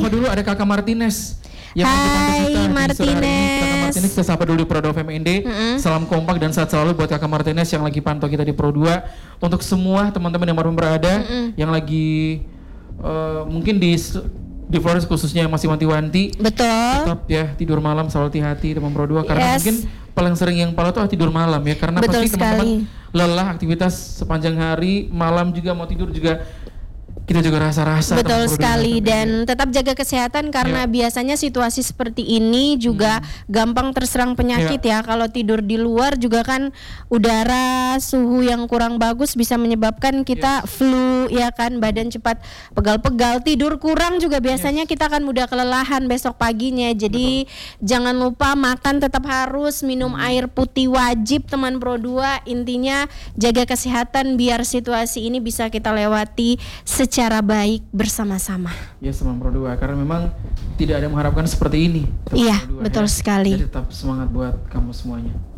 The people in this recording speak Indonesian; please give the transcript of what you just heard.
sapa dulu ada Kakak Martinez. Yang Hai Martinez. Kakak Martinez kita sapa dulu di Pro 2 FMND. Salam kompak dan sehat selalu buat Kakak Martinez yang lagi pantau kita di Pro 2. Untuk semua teman-teman yang baru berada, yang lagi mungkin di Flores khususnya yang masih wanti-wanti. Betul. Tetap ya tidur malam selalu hati-hati teman Pro 2 karena mungkin paling sering yang pala tuh tidur malam ya karena betul pasti teman-teman lelah aktivitas sepanjang hari, malam juga mau tidur juga kita juga rasa-rasa. Betul sekali dan tetap jaga kesehatan karena biasanya situasi seperti ini juga gampang terserang penyakit ya. Kalau tidur di luar juga kan udara suhu yang kurang bagus bisa menyebabkan kita flu ya kan, badan cepat pegal-pegal, tidur kurang juga biasanya kita akan mudah kelelahan besok paginya. Jadi jangan lupa makan tetap harus, minum air putih wajib teman Pro 2. Intinya jaga kesehatan biar situasi ini bisa kita lewati secara baik bersama-sama. Ya teman Pro 2 karena memang tidak ada yang mengharapkan seperti ini. Iya betul sekali. Jadi tetap semangat buat kamu semuanya.